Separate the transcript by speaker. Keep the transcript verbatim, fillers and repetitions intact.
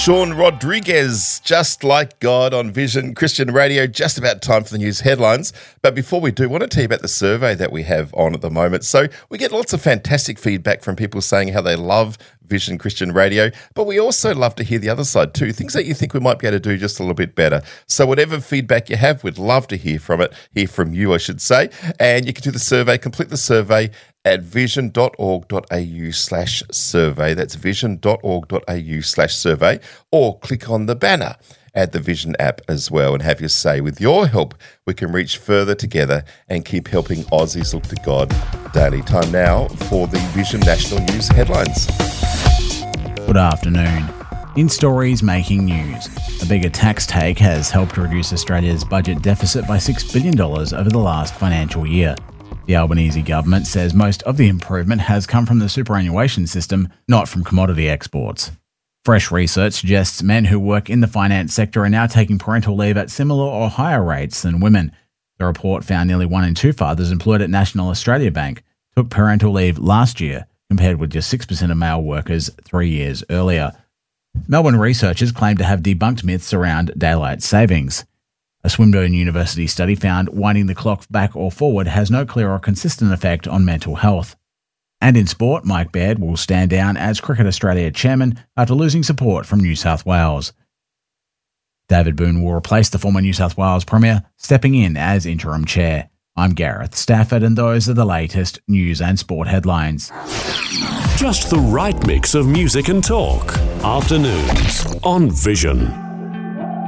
Speaker 1: Sean Rodriguez, Just Like God on Vision Christian Radio. Just about time for the news headlines. But before we do, I want to tell you about the survey that we have on at the moment. So we get lots of fantastic feedback from people saying how they love Vision Christian Radio, but we also love to hear the other side too, things that you think we might be able to do just a little bit better. So whatever feedback you have, we'd love to hear from it, hear from you, I should say. And you can do the survey, complete the survey at vision.org.au slash survey. That's vision.org.au slash survey, or click on the banner at the Vision app as well and have your say. With your help, we can reach further together and keep helping Aussies look to God daily. Time now for the Vision National News headlines.
Speaker 2: Good afternoon. In stories making news, a bigger tax take has helped reduce Australia's budget deficit by six billion dollars over the last financial year. The Albanese government says most of the improvement has come from the superannuation system, not from commodity exports. Fresh research suggests men who work in the finance sector are now taking parental leave at similar or higher rates than women. The report found nearly one in two fathers employed at National Australia Bank took parental leave last year, compared with just six percent of male workers three years earlier. Melbourne researchers claim to have debunked myths around daylight savings. A Swinburne University study found winding the clock back or forward has no clear or consistent effect on mental health. And in sport, Mike Baird will stand down as Cricket Australia chairman after losing support from New South Wales. David Boone will replace the former New South Wales Premier, stepping in as interim chair. I'm Gareth Stafford, and those are the latest news and sport headlines.
Speaker 3: Just the right mix of music and talk. Afternoons on Vision.